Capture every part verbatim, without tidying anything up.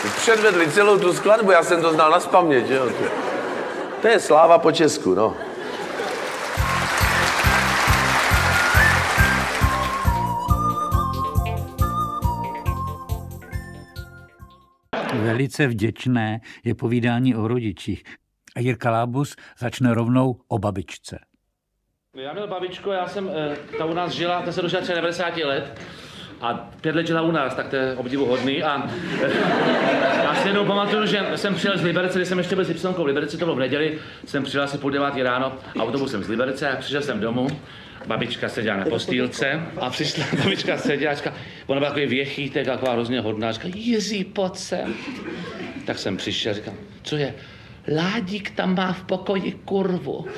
Předvedli celou tu skladbu, já jsem to znal nazpaměť, jo. To je sláva po Česku, no. Velice vděčné je povídání o rodičích. A Jirka Lábus začne rovnou o babičce. Já měl babičku, já jsem, ta u nás žila, ta se dožila devadesát let a pět let žila u nás, tak to je obdivuhodný. A já si jednou pamatuju, že jsem přijel z Liberce, když jsem ještě byl s Ypsilonkou v Liberci, to bylo v neděli, jsem přijel asi půl devátý ráno autobusem z Liberce a přišel jsem domů. Babička seděla na postýlce a přišla babička seděla a říká, ona byla takový věchýtek, taková hrozně hodná, a říká, Jiří, pojď sem. Tak jsem přišel a říkám, co je? Ládík tam má v pokoji kurvu.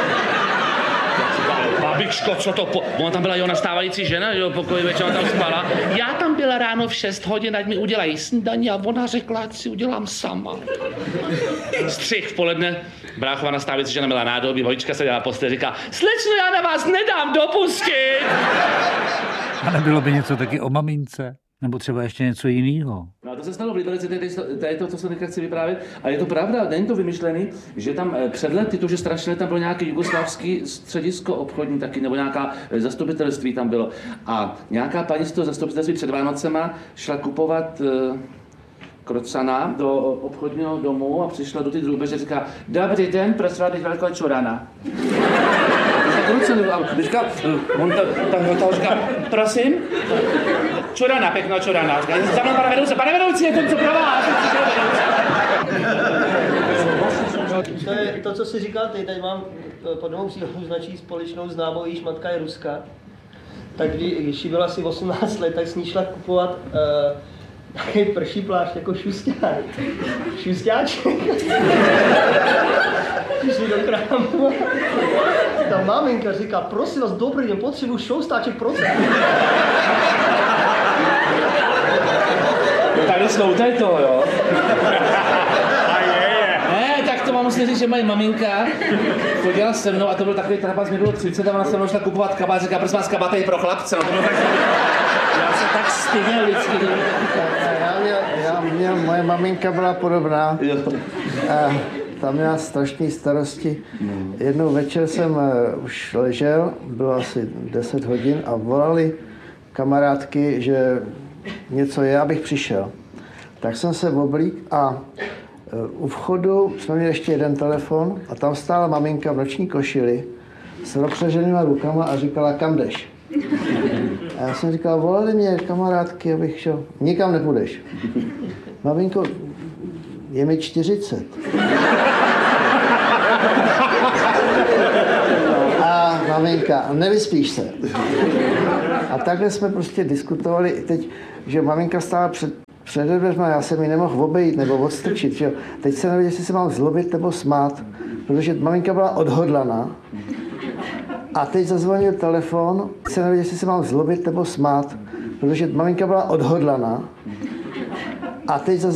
Babičko, co to po... Ona tam byla jeho nastávající žena, jo, pokoji večer, ona tam spala. Já tam byla ráno v šest hodin, ať mi udělají snídaní a ona řekla, ať si udělám sama. Střih v poledne, bráchova nastávající žena měla nádobí, babička seděla na posteli, říká, slečno, já na vás nedám dopustit. A nebylo by něco taky o mamince? Nebo třeba ještě něco jiného? No a to se stalo v Liberci, to je to, co se teďka chci vyprávět. A je to pravda, není to vymyšlený, že tam před lety, to, že strašně tam bylo nějaké jugoslávský středisko obchodní taky, nebo nějaká zastupitelství tam bylo. A nějaká paní z toho zastupitelství před Vánocema šla kupovat uh, krocana do obchodního domu a přišla do ty drůbeže a říká, dobrý den, prosím vás, velkou čurana. A říká, on ta říká, prosím? Čurana, pěkná čurana. Za mnou, pane vedoucí, pane vedoucí, je to co pro vás. To je to, co jsi říkal ty, tady mám podobnou příhodu s naší společnou známou, jejíž matka je Ruska. Tak když jí bylo asi osmnáct let, tak s ní šla kupovat uh, takový prší plášť jako šusťák. Šusťáček. Šli do krámu. Ta maminka říká, prosím vás, dobrý den, potřebuji šoustáček procent. Tady sloutaj to, jo? Ne, tak to mám musím říct, že moje maminka chodila se mnou a to byl takový trapas, mi bylo třicet a ona se mnou šla kupovat kabát, říká, prosím vás, kabát je pro chlapce, no to bylo tak... Já se tak styděl vždycky. Já měl, já měl, moje maminka byla podobná. A tam měla strašné starosti. Jednou večer jsem uh, už ležel, bylo asi deset hodin a volali kamarádky, že něco je, abych přišel. Tak jsem se oblík a uh, u vchodu jsme měli ještě jeden telefon a tam stála maminka v noční košili s rozpřeženýma rukama a říkala, kam jdeš? A já jsem říkal, volali mě kamarádky, abych šel. Nikam nepůjdeš. Maminko, je mi čtyřicet. A maminka, nevyspíš se. A takhle jsme prostě diskutovali teď, že maminka stála před, před dveřma, já jsem ji nemohl obejít nebo odstrčit. Že? Teď se nevěděl, jestli se mám zlobit nebo smát, protože maminka byla odhodlaná. A teď zazvonil telefon, teď se nevěděl, jestli se mám zlobit nebo smát, protože maminka byla odhodlaná. A teď zazvonil